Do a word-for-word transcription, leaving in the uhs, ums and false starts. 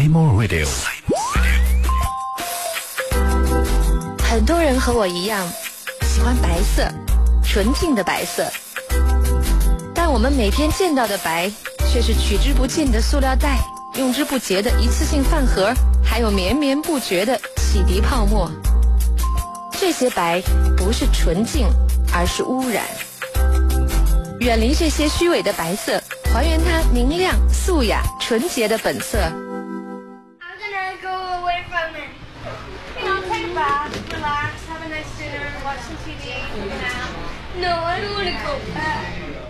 Simon Radio。 很多人和我一样，喜欢白色，纯净的白色。但我们每天见到的白，却是取之不尽的塑料袋，用之不竭的一次性饭盒，还有绵绵不绝的洗涤泡沫。这些白不是纯净，而是污染。远离这些虚伪的白色，还原它明亮、素雅、纯洁的本色。 I'm gonna go away from it. You know, take a bath, relax, have a nice dinner, watch some T V, hang out. No, I don't want to go back.